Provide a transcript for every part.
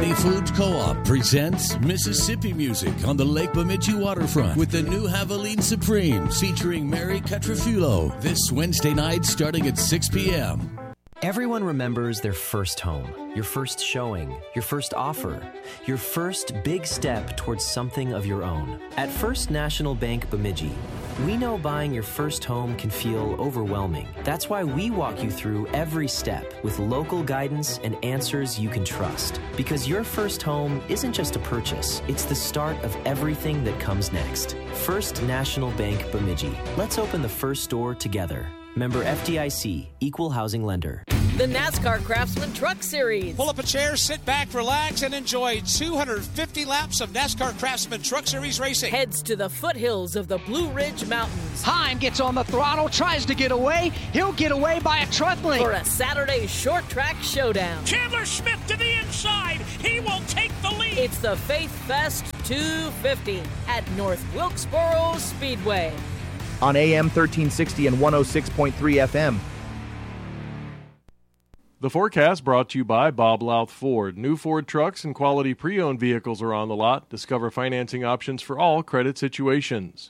Valley Foods Co-op presents Mississippi Music on the Lake Bemidji waterfront with the new Javelin Supremes featuring Mary Catrafulo this Wednesday night starting at 6 p.m. Everyone remembers their first home, your first showing, your first offer, your first big step towards something of your own. At First National Bank Bemidji, we know buying your first home can feel overwhelming. That's why we walk you through every step with local guidance and answers you can trust. Because your first home isn't just a purchase, it's the start of everything that comes next. First National Bank Bemidji. Let's open the first door together. Member FDIC, Equal Housing Lender. The NASCAR Craftsman Truck Series. Pull up a chair, sit back, relax, and enjoy 250 laps of NASCAR Craftsman Truck Series racing. Heads to the foothills of the Blue Ridge Mountains. Heim gets on the throttle, tries to get away. He'll get away by a truck length. For a Saturday short track showdown. Chandler Smith to the inside. He will take the lead. It's the Faith Fest 250 at North Wilkesboro Speedway. On AM 1360 and 106.3 FM. The forecast brought to you by Bob Louth Ford. New Ford trucks and quality pre-owned vehicles are on the lot. Discover financing options for all credit situations.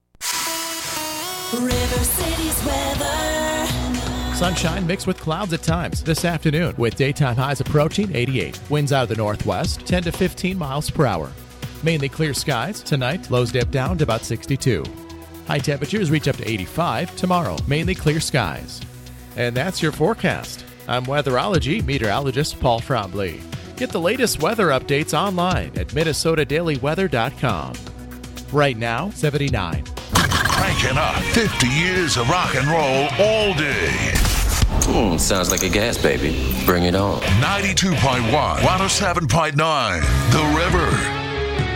River City's weather. Sunshine mixed with clouds at times this afternoon with daytime highs approaching 88. Winds out of the northwest, 10 to 15 miles per hour. Mainly clear skies. Tonight, lows dip down to about 62. High temperatures reach up to 85 tomorrow. Mainly clear skies. And that's your forecast. I'm weatherology meteorologist Paul Trombley. Get the latest weather updates online at MinnesotaDailyWeather.com. Right now, 79. Cranking up 50 years of rock and roll all day. Sounds like a gas baby. Bring it on. 92.1, 107.9, The River.